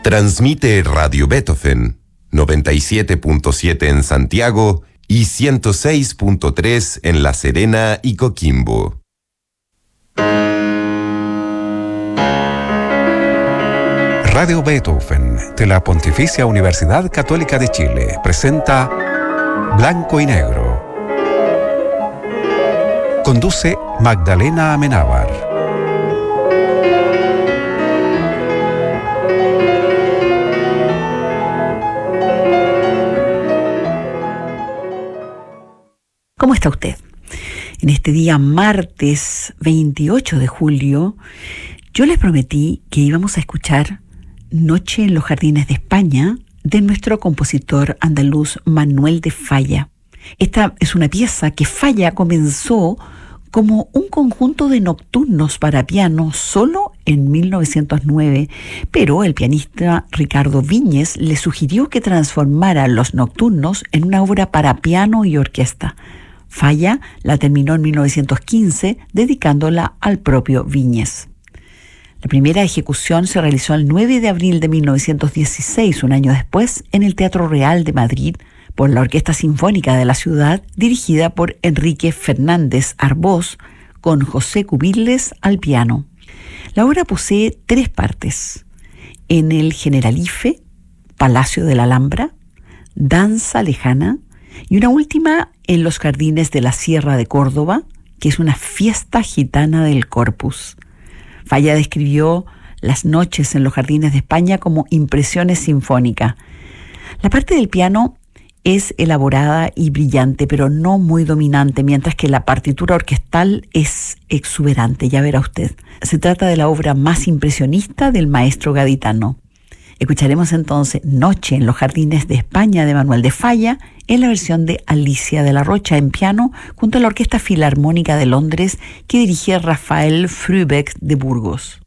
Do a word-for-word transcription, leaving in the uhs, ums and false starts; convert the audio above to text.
Transmite Radio Beethoven, noventa y siete punto siete en Santiago y ciento seis punto tres en La Serena y Coquimbo. Radio Beethoven de la Pontificia Universidad Católica de Chile presenta Blanco y Negro. Conduce Magdalena Amenábar. ¿Cómo está usted? En este día martes veintiocho de julio, yo les prometí que íbamos a escuchar Noche en los Jardines de España de nuestro compositor andaluz Manuel de Falla. Esta es una pieza que Falla comenzó como un conjunto de nocturnos para piano solo en mil novecientos nueve, pero el pianista Ricardo Viñes le sugirió que transformara los nocturnos en una obra para piano y orquesta. Falla la terminó en mil novecientos quince, dedicándola al propio Viñes. La primera ejecución se realizó el nueve de abril de mil novecientos dieciséis, un año después, en el Teatro Real de Madrid, por la Orquesta Sinfónica de la ciudad, dirigida por Enrique Fernández Arbós, con José Cubilles al piano. La obra posee tres partes: en el Generalife, Palacio de la Alhambra, Danza Lejana, y una última en los Jardines de la Sierra de Córdoba, que es una fiesta gitana del Corpus. Falla describió las noches en los Jardines de España como impresiones sinfónicas. La parte del piano es elaborada y brillante, pero no muy dominante, mientras que la partitura orquestal es exuberante, ya verá usted. Se trata de la obra más impresionista del maestro gaditano. Escucharemos entonces Noche en los Jardines de España de Manuel de Falla en la versión de Alicia de la Rocha en piano junto a la Orquesta Filarmónica de Londres que dirigía Rafael Frübeck de Burgos.